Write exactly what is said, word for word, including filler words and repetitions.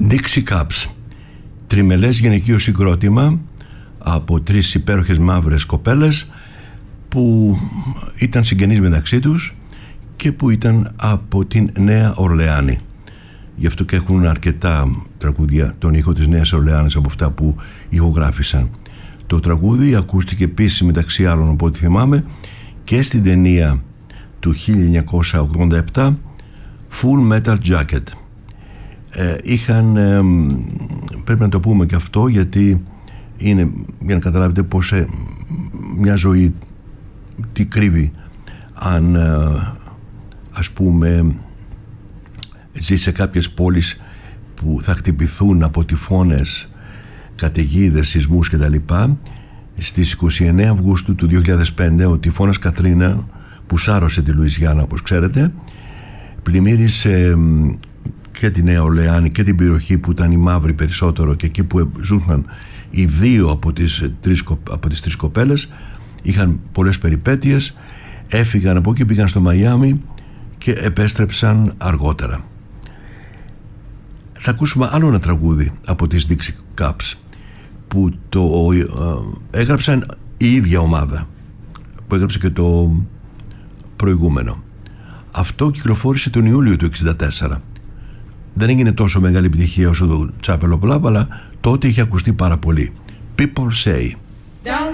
Dixie Cups, τριμελές γυναικείο συγκρότημα από τρεις υπέροχες μαύρες κοπέλες που ήταν συγγενείς μεταξύ τους και που ήταν από την Νέα Ορλεάνη. Γι' αυτό και έχουν αρκετά τραγούδια τον ήχο της Νέας Ορλεάνης από αυτά που ηχογράφησαν. Το τραγούδι ακούστηκε επίσης, μεταξύ άλλων από ό,τι θυμάμαι, και στην ταινία του χίλια εννιακόσια ογδόντα επτά Full Metal Jacket. Ε, είχαν, ε, πρέπει να το πούμε και αυτό, γιατί είναι για να καταλάβετε πως ε, μια ζωή τι κρύβει αν ε, ας πούμε ζει σε κάποιες πόλεις που θα χτυπηθούν από τυφώνες, καταιγίδες, σεισμούς κτλ. Στις είκοσι εννέα Αυγούστου του δύο χιλιάδες πέντε ο τυφώνας Κατρίνα, που σάρωσε τη Λουιζιάννα όπως ξέρετε, πλημμύρισε και τη Νέα Ορλεάνη και την περιοχή που ήταν οι μαύροι περισσότερο και εκεί που ζούσαν οι δύο από τις τρεις, από τις τρεις κοπέλες. Είχαν πολλές περιπέτειες, έφυγαν από εκεί, πήγαν στο Μαϊάμι και επέστρεψαν αργότερα. Θα ακούσουμε άλλο ένα τραγούδι από τις Dixie Cups που το ε, έγραψαν η ίδια ομάδα που έγραψε και το προηγούμενο. Αυτό κυκλοφόρησε τον Ιούλιο του εξήντα τέσσερα. Δεν έγινε τόσο μεγάλη επιτυχία όσο το Chapel of Love, αλλά τότε είχε ακουστεί πάρα πολύ. People Say. Down